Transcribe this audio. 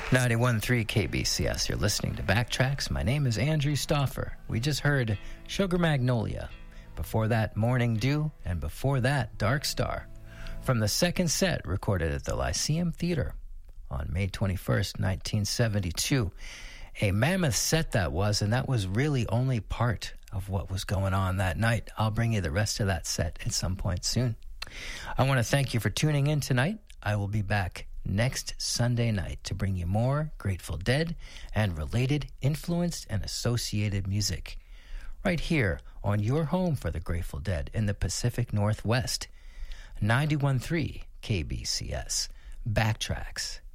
91.3 KBCS. You're listening to Backtracks. My name is Andrew Stauffer. We just heard Sugar Magnolia. Before that, Morning Dew. And before that, Dark Star. From the second set recorded at the Lyceum Theater on May 21st, 1972. A mammoth set that was, and that was really only part of what was going on that night. I'll bring you the rest of that set at some point soon. I want to thank you for tuning in tonight. I will be back next Sunday night to bring you more Grateful Dead and related, influenced, and associated music. Right here on your home for the Grateful Dead in the Pacific Northwest. 91.3 KBCS. Backtracks.